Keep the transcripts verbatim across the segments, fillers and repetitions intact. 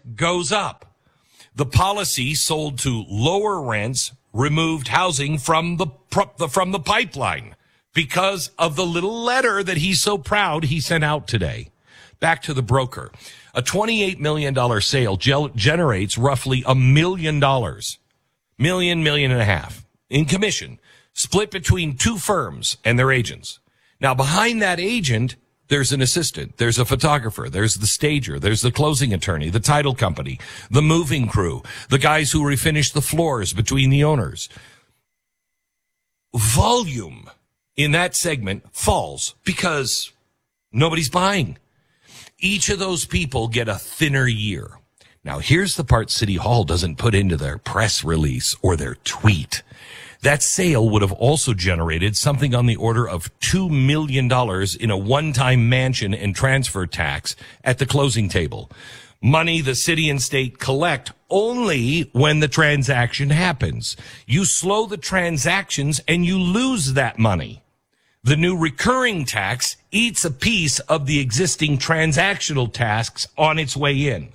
goes up. The policy sold to lower rents removed housing from the from the pipeline because of the little letter that he's so proud he sent out today. Back to the broker. A twenty-eight million dollars sale gel- generates roughly a million dollars, million, million and a half in commission, split between two firms and their agents. Now, behind that agent, there's an assistant, there's a photographer, there's the stager, there's the closing attorney, the title company, the moving crew, the guys who refinish the floors between the owners. Volume in that segment falls because nobody's buying. Each of those people get a thinner year. Now, here's the part City Hall doesn't put into their press release or their tweet. That sale would have also generated something on the order of two million dollars in a one-time mansion and transfer tax at the closing table. Money the city and state collect only when the transaction happens. You slow the transactions and you lose that money. The new recurring tax eats a piece of the existing transactional tax on its way in.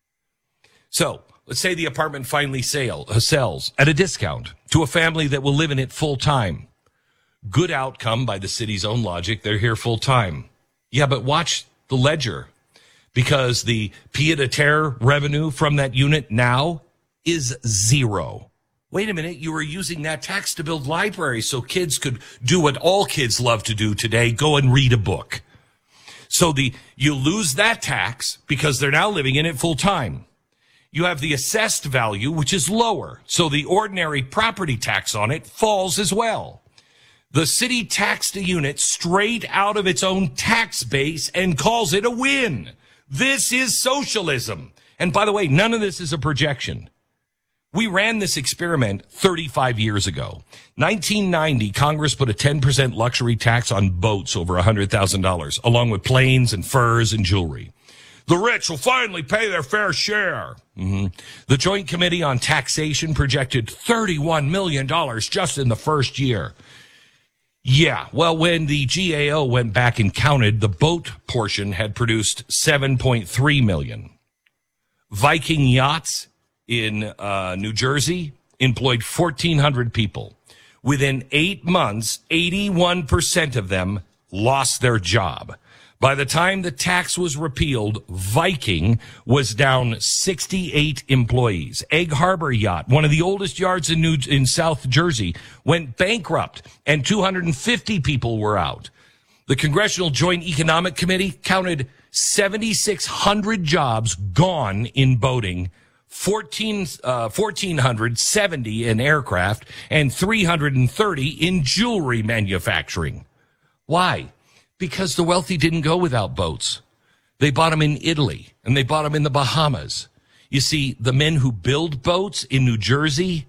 So, let's say the apartment finally sale, uh, sells at a discount to a family that will live in it full time. Good outcome by the city's own logic. They're here full time. Yeah, but watch the ledger, because the pied-à-terre revenue from that unit now is zero. Wait a minute, you were using that tax to build libraries so kids could do what all kids love to do today, go and read a book. So the you lose that tax because they're now living in it full time. You have the assessed value, which is lower, so the ordinary property tax on it falls as well. The city taxed a unit straight out of its own tax base and calls it a win. This is socialism. And by the way, none of this is a projection. We ran this experiment thirty-five years ago. nineteen ninety, Congress put a ten percent luxury tax on boats over one hundred thousand dollars, along with planes and furs and jewelry. The rich will finally pay their fair share. Mm-hmm. The Joint Committee on Taxation projected thirty-one million dollars just in the first year. Yeah, well, when the G A O went back and counted, the boat portion had produced seven point three million dollars. Viking Yachts in uh, New Jersey employed fourteen hundred people. Within eight months, eighty-one percent of them lost their job. By the time the tax was repealed, Viking was down sixty-eight employees. Egg Harbor Yacht, one of the oldest yards in New in South Jersey, went bankrupt, and two hundred fifty people were out. The Congressional Joint Economic Committee counted seven thousand six hundred jobs gone in boating, fourteen, uh, one thousand four hundred seventy in aircraft, and three hundred thirty in jewelry manufacturing. Why? Because the wealthy didn't go without boats. They bought them in Italy, and they bought them in the Bahamas. You see, the men who build boats in New Jersey,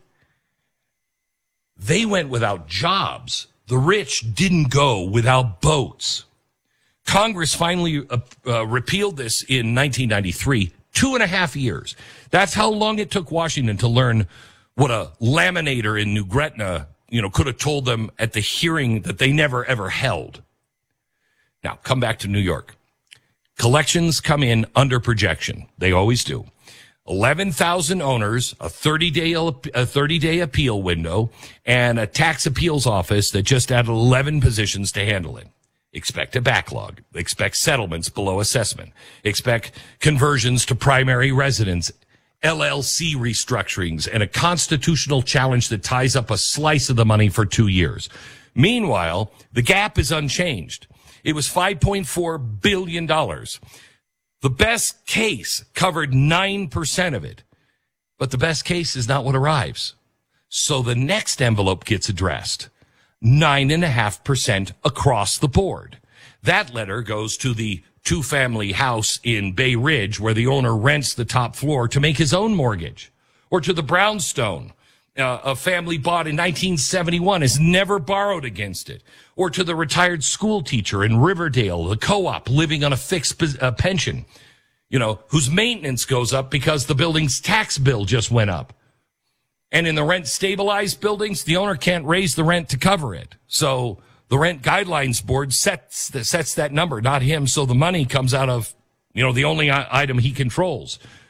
they went without jobs. The rich didn't go without boats. Congress finally uh, uh, repealed this in nineteen ninety-three, two and a half years. That's how long it took Washington to learn what a laminator in New Gretna, you know, could have told them at the hearing that they never, ever held. Now, come back to New York. Collections come in under projection. They always do. eleven thousand owners, a thirty-day a thirty-day appeal window, and a tax appeals office that just added eleven positions to handle it. Expect a backlog. Expect settlements below assessment. Expect conversions to primary residence, L L C restructurings, and a constitutional challenge that ties up a slice of the money for two years. Meanwhile, the gap is unchanged. It was five point four billion dollars. The best case covered nine percent of it. But the best case is not what arrives. So the next envelope gets addressed. nine point five percent across the board. That letter goes to the two-family house in Bay Ridge where the owner rents the top floor to make his own mortgage. Or to the brownstone, uh, a family bought in nineteen seventy-one, has never borrowed against it. Or to the retired school teacher in Riverdale, the co-op living on a fixed uh, pension, you know, whose maintenance goes up because the building's tax bill just went up. And in the rent-stabilized buildings, the owner can't raise the rent to cover it. So the Rent Guidelines Board sets sets that number, not him. So the money comes out of, you know, the only item he controls,